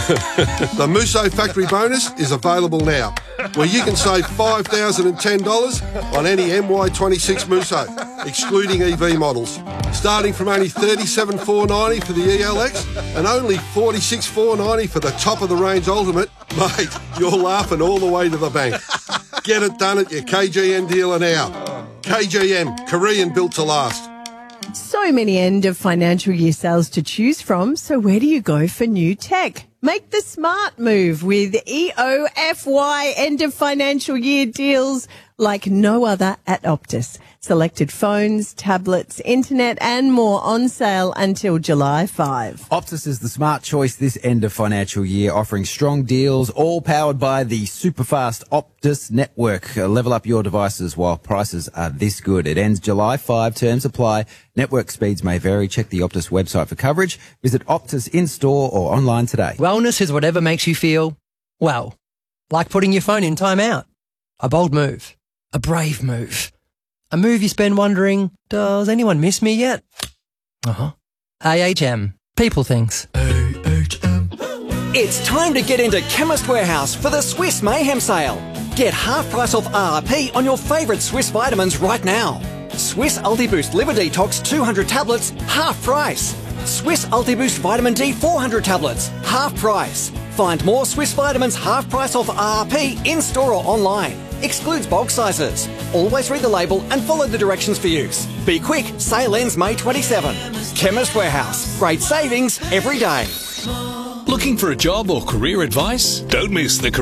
The Musso Factory Bonus is available now, where you can save $5,010 on any MY26 Musso, excluding EV models, starting from only $37,490 for the ELX and only $46,490 for the top-of-the-range Ultimate. Mate, you're laughing all the way to the bank. Get it done at your KGN dealer now. KGN, Korean built to last. So many end of financial year sales to choose from, so where do you go for new tech? Make the smart move with EOFY end of financial year deals like no other at Optus. Selected phones, tablets, internet and more on sale until July 5. Optus is the smart choice this end of financial year, offering strong deals, all powered by the superfast Optus network. Level up your devices while prices are this good. It ends July 5. Terms apply. Network speeds may vary. Check the Optus website for coverage. Visit Optus in-store or online today. Wellness is whatever makes you feel, well, like putting your phone in timeout. A bold move. A brave move. A move you spend wondering, does anyone miss me yet? AHM. People things. It's time to get into Chemist Warehouse for the Swiss Mayhem sale. Get half price off RRP on your favourite Swiss vitamins right now. Swiss UltiBoost Liver Detox 200 tablets, half price. Swiss UltiBoost Vitamin D 400 tablets, half price. Find more Swiss vitamins half price off RRP in-store or online. Excludes bulk sizes. Always read the label and follow the directions for use. Be quick, sale ends May 27. Chemist Warehouse. Great savings every day. Looking for a job or career advice? Don't miss the